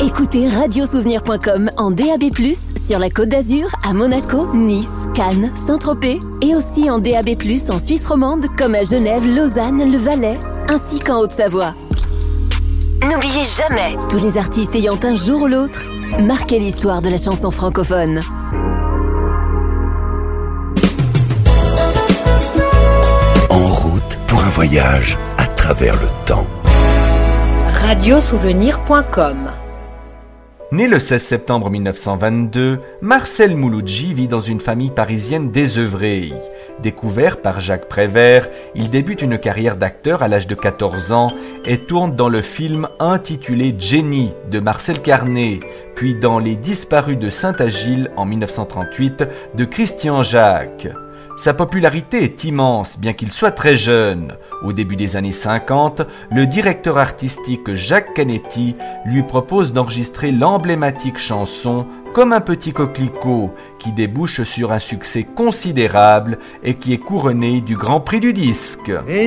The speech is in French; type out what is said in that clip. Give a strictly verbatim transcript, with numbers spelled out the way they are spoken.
Écoutez radiosouvenir point com en D A B plus, sur la Côte d'Azur, à Monaco, Nice, Cannes, Saint-Tropez, et aussi en D A B plus en Suisse romande, comme à Genève, Lausanne, le Valais, ainsi qu'en Haute-Savoie. N'oubliez jamais, tous les artistes ayant un jour ou l'autre marqué l'histoire de la chanson francophone. En route pour un voyage à travers le temps. radiosouvenir point com. Né le seize septembre mille neuf cent vingt-deux, Marcel Mouloudji vit dans une famille parisienne désœuvrée. Découvert par Jacques Prévert, il débute une carrière d'acteur à l'âge de quatorze ans et tourne dans le film intitulé Jenny de Marcel Carné, puis dans Les Disparus de Saint-Agile en mille neuf cent trente-huit de Christian Jacques. Sa popularité est immense, bien qu'il soit très jeune. Au début des années cinquante, le directeur artistique Jacques Canetti lui propose d'enregistrer l'emblématique chanson « Comme un petit coquelicot » qui débouche sur un succès considérable et qui est couronné du Grand Prix du disque.